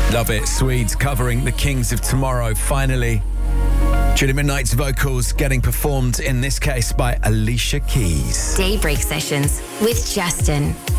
Love it. Swedes covering The Kings of Tomorrow. Finally, Julie Midnight's vocals getting performed, in this case by Alicia Keys. Daybreak Sessions with Justin.